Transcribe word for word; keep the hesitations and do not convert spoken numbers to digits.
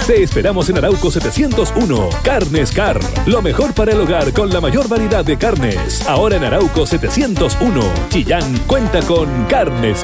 Te esperamos en Arauco setecientos uno. Carnes Car, lo mejor para el hogar con la mayor variedad de carnes. Ahora en Arauco setecientos uno. Chillán cuenta con Carnes